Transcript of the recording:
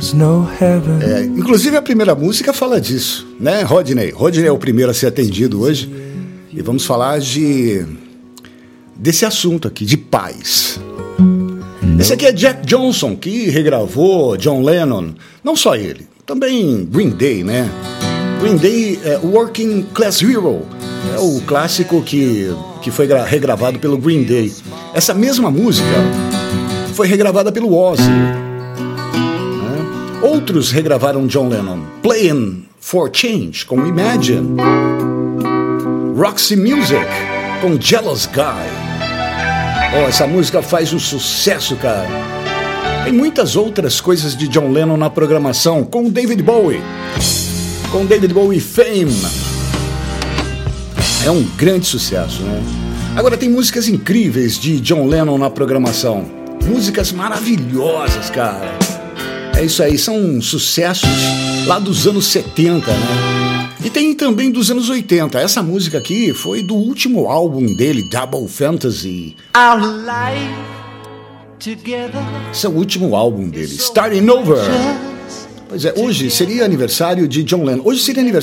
Inclusive a primeira música fala disso, né, Rodney? Rodney é o primeiro a ser atendido hoje e vamos falar desse assunto aqui, de paz. Esse aqui é Jack Johnson, que regravou John Lennon, não só ele, também Green Day, né? Green Day é Working Class Hero, é o clássico que foi regravado pelo Green Day. Essa mesma música foi regravada pelo Ozzy. Outros regravaram John Lennon, Playing for Change, com Imagine, Roxy Music, com Jealous Guy. Essa música faz um sucesso, cara. Tem muitas outras coisas de John Lennon na programação, com David Bowie, Fame. É um grande sucesso, né? Agora tem músicas incríveis de John Lennon na programação, músicas maravilhosas, cara. É isso aí, são sucessos lá dos anos 70, né? E tem também dos anos 80. Essa música aqui foi do último álbum dele, Double Fantasy. Esse é o último álbum dele, Starting Over. Pois é, hoje seria aniversário de John Lennon. Hoje seria aniversário